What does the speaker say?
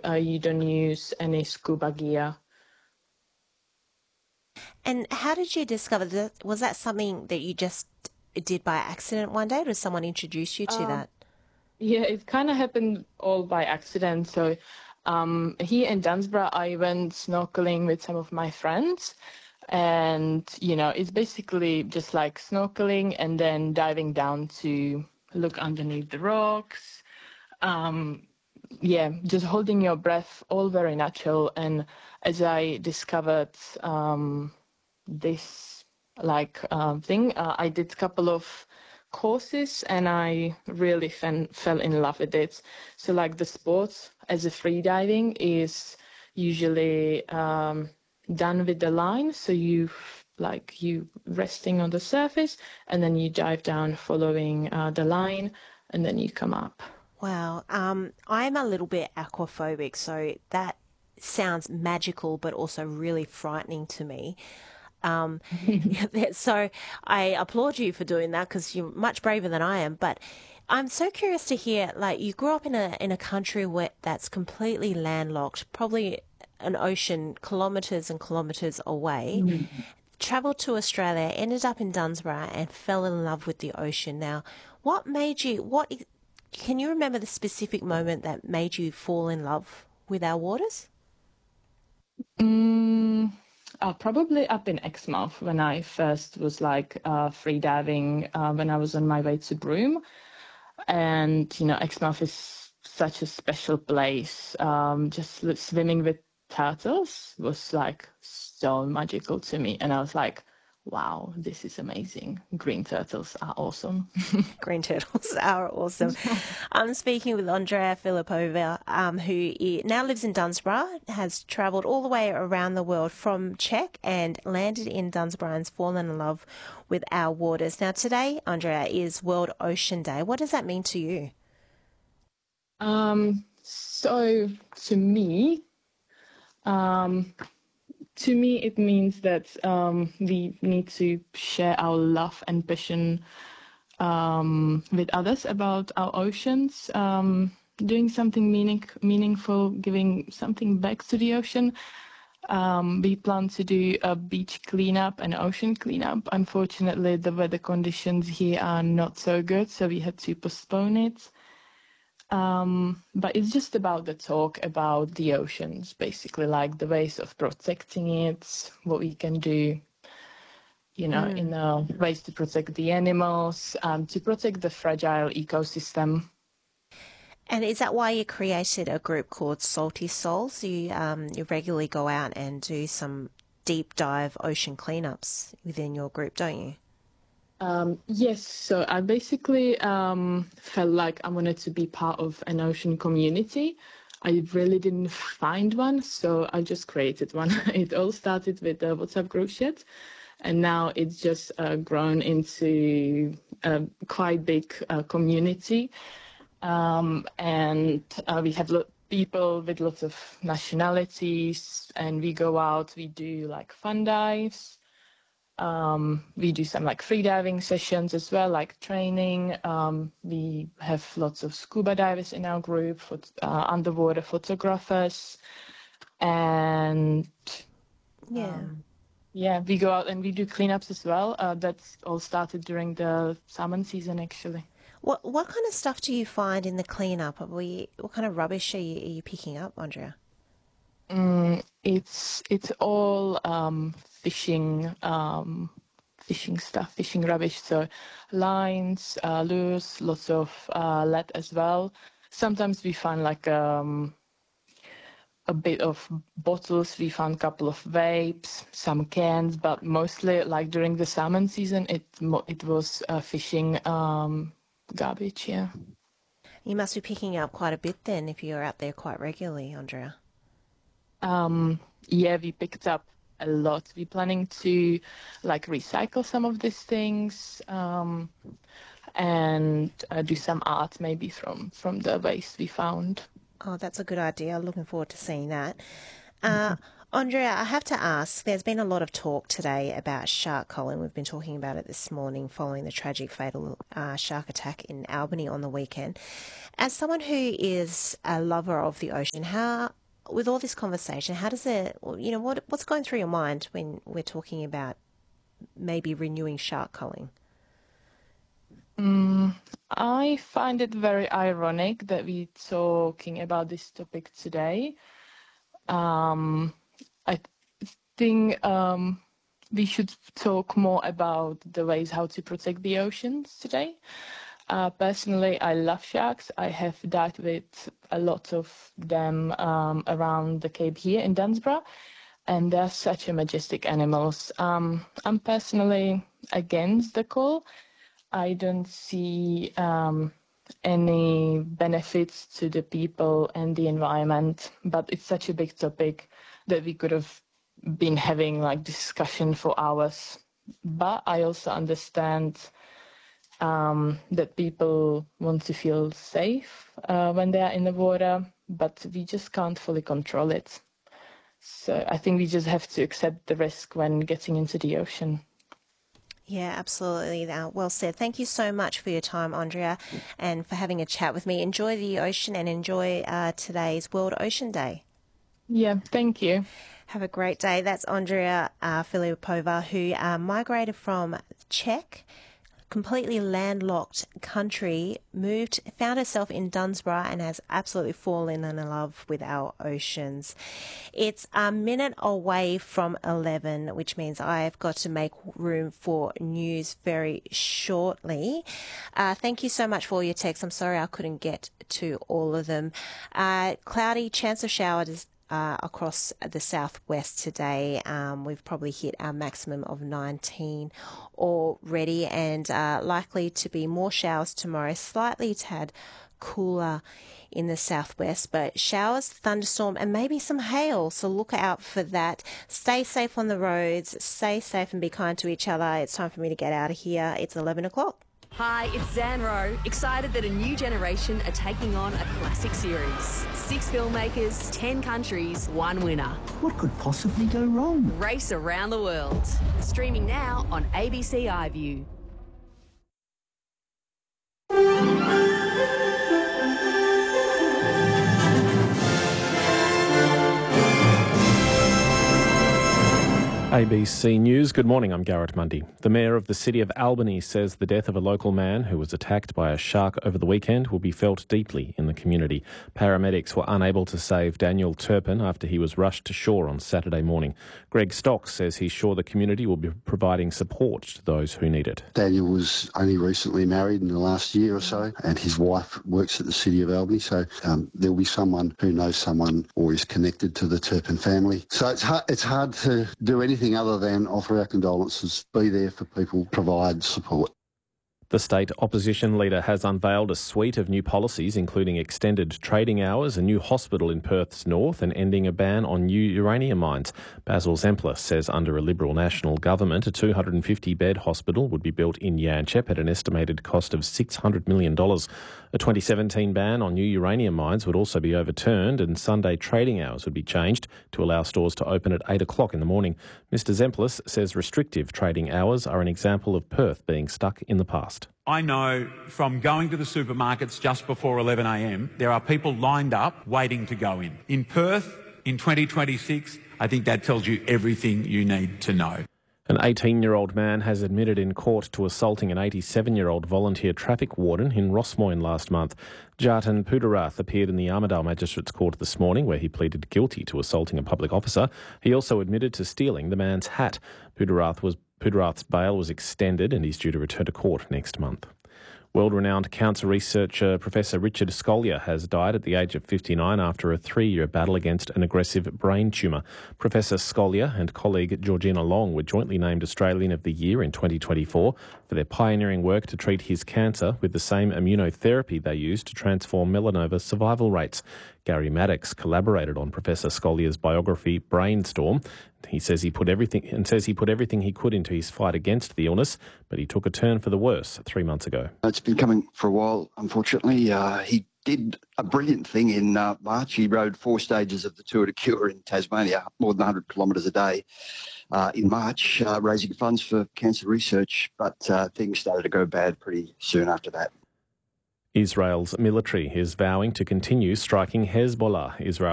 you don't use any scuba gear. And how did you discover that? Was that something that you just did by accident one day, or did someone introduce you to Um, that? yeah, it kind of happened all by accident. So here in Dunsborough, I went snorkeling with some of my friends. And, it's basically just like snorkeling and then diving down to look underneath the rocks. Um, yeah, just holding your breath, all very natural. And as I discovered this thing, I did a couple of courses and I really fell in love with it. So like the sport as a free diving is usually done with the line. So you resting on the surface and then you dive down following the line and then you come up. Wow. I'm a little bit aquaphobic, so that sounds magical, but also really frightening to me. Um, so I applaud you for doing that because you're much braver than I am. But I'm so curious to hear, like, you grew up in a country where that's completely landlocked, probably an ocean kilometres and kilometres away. Travelled to Australia, ended up in Dunsborough, and fell in love with the ocean. Now, what made you? What can you remember the specific moment that made you fall in love with our waters? Mm, Probably up in Exmouth when I first was free diving when I was on my way to Broome. And, Exmouth is such a special place. Just swimming with turtles was like so magical to me. And I was like, wow, this is amazing. Green turtles are awesome. Green turtles are awesome. I'm speaking with Andrea Filipova, now lives in Dunsborough, has travelled all the way around the world from Czech and landed in Dunsborough and has fallen in love with our waters. Now, today, Andrea, is World Ocean Day. What does that mean to you? So um, to me, it means that we need to share our love and passion with others about our oceans, doing something meaningful, giving something back to the ocean. We plan to do a beach cleanup and ocean cleanup. Unfortunately, the weather conditions here are not so good, so we had to postpone it. But it's just about the talk about the oceans, basically, like the ways of protecting it, what we can do, in Mm. ways to protect the animals, to protect the fragile ecosystem. And is that why you created a group called Salty Souls? You regularly go out and do some deep dive ocean cleanups within your group, don't you? Yes, so I basically felt like I wanted to be part of an ocean community. I really didn't find one, so I just created one. It all started with the WhatsApp group chat, and now it's just grown into a quite big community. And we have people with lots of nationalities, and we go out, we do like fun dives. We do some like free diving sessions as well, like training. We have lots of scuba divers in our group, underwater photographers, and Yeah. yeah, we go out and we do cleanups as well. That's all started during the salmon season, actually. What kind of stuff do you find in the cleanup? What kind of rubbish are you picking up, Andrea? It's all fishing stuff, fishing rubbish. So lines, lures, lots of lead as well. Sometimes we find like a bit of bottles. We found a couple of vapes, some cans, but mostly like during the salmon season, it was fishing garbage. Yeah. You must be picking up quite a bit then if you're out there quite regularly, Andrea. Yeah, we picked up a lot. We're planning to like recycle some of these things, and do some art maybe from the waste we found. Oh, that's a good idea. Looking forward to seeing that. Uh, Andrea, I have to ask, there's been a lot of talk today about shark culling. We've been talking about it this morning following the tragic fatal shark attack in Albany on the weekend. As someone who is a lover of the ocean, with all this conversation, how does what's going through your mind when we're talking about maybe renewing shark culling? I find it very ironic that we're talking about this topic today. I think we should talk more about the ways how to protect the oceans today. Personally, I love sharks. I have dived with a lot of them around the Cape here in Dunsborough, and they're such a majestic animals. I'm personally against the call. I don't see any benefits to the people and the environment, but it's such a big topic that we could have been having discussion for hours. But I also understand that people want to feel safe when they are in the water, but we just can't fully control it. So I think we just have to accept the risk when getting into the ocean. Yeah, absolutely. Well said. Thank you so much for your time, Andrea, and for having a chat with me. Enjoy the ocean and enjoy today's World Ocean Day. Yeah, thank you. Have a great day. That's Andrea Filipova, who migrated from Czech, completely landlocked country, found herself in Dunsborough and has absolutely fallen in love with our oceans. It's a minute away from 11, which means I've got to make room for news very shortly. Thank you so much for all your texts. I'm sorry I couldn't get to all of them. Cloudy, chance of showers across the southwest today. We've probably hit our maximum of 19 already, and likely to be more showers tomorrow, slightly tad cooler in the southwest, but showers, thunderstorm and maybe some hail, so look out for that. Stay safe on the roads, stay safe and be kind to each other. It's time for me to get out of here. It's 11 o'clock. Hi, it's Zan Rowe. Excited that a new generation are taking on a classic series. 6 filmmakers, 10 countries, 1 winner. What could possibly go wrong? Race around the world. Streaming now on ABC iView. ABC News. Good morning, I'm Garrett Mundy. The Mayor of the City of Albany says the death of a local man who was attacked by a shark over the weekend will be felt deeply in the community. Paramedics were unable to save Daniel Turpin after he was rushed to shore on Saturday morning. Greg Stocks says he's sure the community will be providing support to those who need it. Daniel was only recently married in the last year or so, and his wife works at the City of Albany, so there'll be someone who knows someone or is connected to the Turpin family. So it's hard to do anything other than offer our condolences, be there for people, provide support. The state opposition leader has unveiled a suite of new policies, including extended trading hours, a new hospital in Perth's north and ending a ban on new uranium mines. Basil Zempler says under a Liberal National government, a 250-bed hospital would be built in Yanchep at an estimated cost of $600 million. A 2017 ban on new uranium mines would also be overturned, and Sunday trading hours would be changed to allow stores to open at 8 o'clock in the morning. Mr Zemplis says restrictive trading hours are an example of Perth being stuck in the past. I know from going to the supermarkets just before 11 a.m, there are people lined up waiting to go in. In Perth, in 2026, I think that tells you everything you need to know. An 18-year-old man has admitted in court to assaulting an 87-year-old volunteer traffic warden in Rossmoyne last month. Jatin Pudarath appeared in the Armidale Magistrates Court this morning, where he pleaded guilty to assaulting a public officer. He also admitted to stealing the man's hat. Pudarath's bail was extended and he's due to return to court next month. World-renowned cancer researcher Professor Richard Scolyer has died at the age of 59 after a 3-year battle against an aggressive brain tumour. Professor Scolyer and colleague Georgina Long were jointly named Australian of the Year in 2024 for their pioneering work to treat his cancer with the same immunotherapy they used to transform melanoma survival rates. Gary Maddox collaborated on Professor Scolyer's biography Brainstorm. He says he put everything he could into his fight against the illness, but he took a turn for the worse 3 months ago. It's been coming for a while, unfortunately. He did a brilliant thing in March. He rode 4 stages of the Tour de Cure in Tasmania, more than 100 kilometres a day in March, raising funds for cancer research. But things started to go bad pretty soon after that. Israel's military is vowing to continue striking Hezbollah. Israel